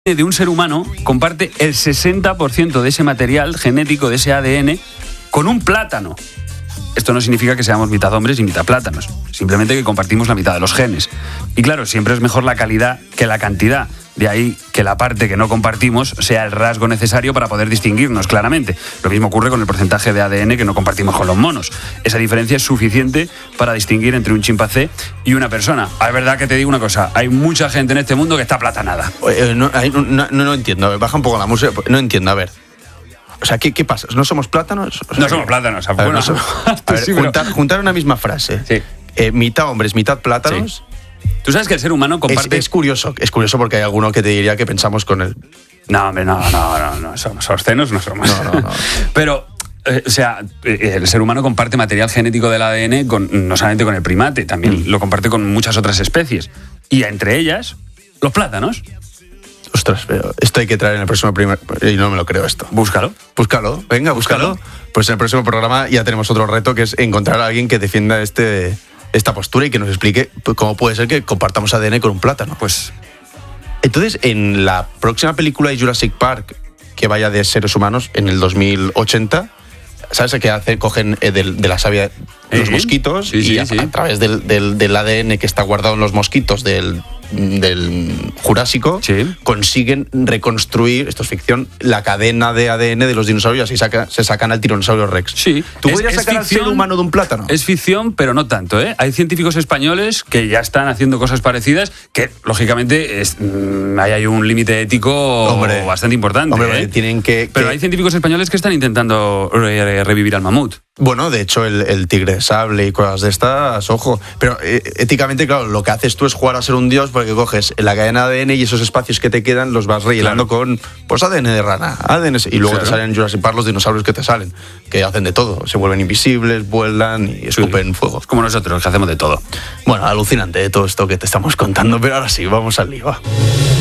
de un ser humano comparte el 60% de ese material genético, de ese ADN, con un plátano. Esto no significa que seamos mitad hombres y mitad plátanos, simplemente que compartimos la mitad de los genes. Y claro, siempre es mejor la calidad que la cantidad. De ahí que la parte que no compartimos sea el rasgo necesario para poder distinguirnos claramente. Lo mismo ocurre con el porcentaje de ADN que no compartimos con los monos. Esa diferencia es suficiente para distinguir entre un chimpancé y una persona. Es verdad que te digo una cosa, hay mucha gente en este mundo que está platanada. No entiendo, baja un poco la música, no entiendo, a ver. O sea, ¿qué pasa? ¿No somos plátanos? O sea, no somos plátanos. A ver, sí, juntar una misma frase. Sí. Mitad hombres, mitad plátanos. Sí. Tú sabes que el ser humano comparte... Es curioso porque hay alguno que te diría que pensamos con él. No, hombre, no, somos obscenos, no somos. No. Pero, el ser humano comparte material genético del ADN no solamente con el primate, también lo comparte con muchas otras especies. Y entre ellas, los plátanos. Ostras, pero esto hay que traer en el próximo y no me lo creo esto. Búscalo. Venga, búscalo. Pues en el próximo programa ya tenemos otro reto, que es encontrar a alguien que defienda esta postura y que nos explique cómo puede ser que compartamos ADN con un plátano. Pues entonces, en la próxima película de Jurassic Park, que vaya de seres humanos, en el 2080, ¿sabes qué hacen? Cogen de la savia los mosquitos y a través del ADN que está guardado en los mosquitos del Jurásico, consiguen reconstruir, esto es ficción, la cadena de ADN de los dinosaurios y se sacan al tiranosaurio Rex. Sí. ¿Tú podrías sacar al ser humano de un plátano? Es ficción, pero no tanto, ¿eh? Hay científicos españoles que ya están haciendo cosas parecidas que, lógicamente, ahí hay un límite ético bastante importante. Pero hay científicos españoles que están intentando revivir al mamut. Bueno, de hecho, el tigre de sable y cosas de estas, ojo. Pero éticamente, claro, lo que haces tú es jugar a ser un dios porque coges la cadena de ADN y esos espacios que te quedan los vas rellenando con ADN de rana, y luego te salen en Jurassic Park los dinosaurios que te salen, que hacen de todo. Se vuelven invisibles, vuelan y escupen fuego. Es como nosotros, que hacemos de todo. Bueno, alucinante todo esto que te estamos contando, pero ahora sí, vamos al lío.